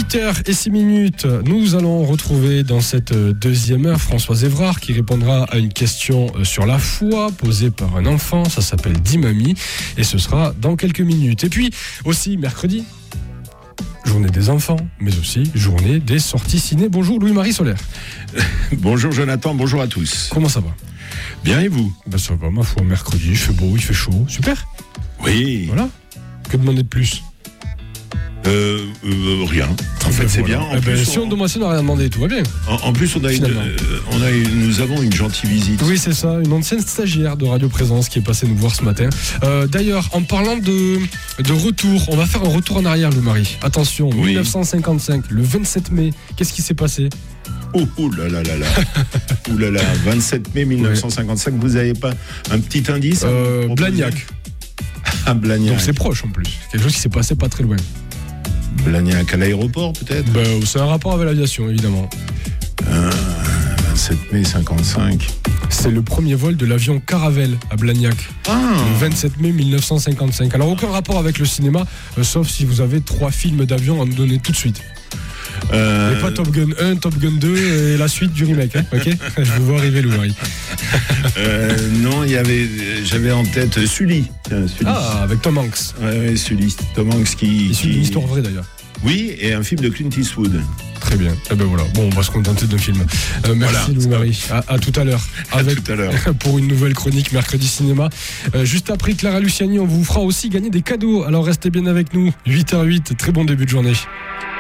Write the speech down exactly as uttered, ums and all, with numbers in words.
huit heures six minutes, nous allons retrouver dans cette deuxième heure Françoise Évrard qui répondra à une question sur la foi posée par un enfant, ça s'appelle Dimami et ce sera dans quelques minutes. Et puis aussi mercredi, journée des enfants, mais aussi journée des sorties ciné. Bonjour Louis-Marie Solaire. Bonjour Jonathan, bonjour à tous. Comment ça va? Bien et vous? Ben ça va, ma foi, mercredi, il fait beau, il fait chaud, super. Oui. Voilà, que demander de plus? Euh, euh, rien. En fait, ben c'est voilà. bien. En eh plus, ben, si on demande, si on n'a rien demandé, tout va bien. En, en plus, on a, une, euh, on a une, nous avons une gentille visite. Oui, c'est ça, une ancienne stagiaire de Radio Présence qui est passée nous voir ce matin. Euh, d'ailleurs, en parlant de, de retour, on va faire un retour en arrière, Louis-Marie. Attention, oui. dix-neuf cent cinquante-cinq, le vingt-sept mai, qu'est-ce qui s'est passé? Oh, oh là là là là. Ouh là là, vingt-sept mai mille neuf cent cinquante-cinq, vous n'avez pas un petit indice? euh, Blagnac. Ah, Blagnac. Donc c'est proche en plus, quelque chose qui s'est passé pas très loin. Blagnac à l'aéroport peut-être? Ben, c'est un rapport avec l'aviation évidemment. euh, vingt-sept mai cinquante-cinq. C'est le premier vol de l'avion Caravelle à Blagnac. Ah. Le vingt-sept mai mille neuf cent cinquante-cinq. Alors aucun rapport avec le cinéma, euh, sauf si vous avez trois films d'avion à me donner tout de suite. Euh... Et pas Top Gun un, Top Gun deux et la suite du remake, hein, ok? Je vous vois arriver, Louis-Marie. euh, non, il y avait, j'avais en tête Sully. Tiens, Sully. Ah, avec Tom Hanks. Ouais, ouais, Sully. Tom Hanks qui. Issu qui... d'une histoire vraie d'ailleurs. Oui, et un film de Clint Eastwood. Très bien. Eh ben voilà. Bon, on va se contenter d'un film. Euh, merci voilà, Louis-Marie. À, à tout à l'heure. Avec, à tout à l'heure. pour une nouvelle chronique Mercredi Cinéma. Euh, juste après Clara Luciani, on vous fera aussi gagner des cadeaux. Alors restez bien avec nous. huit heures huit. Très bon début de journée.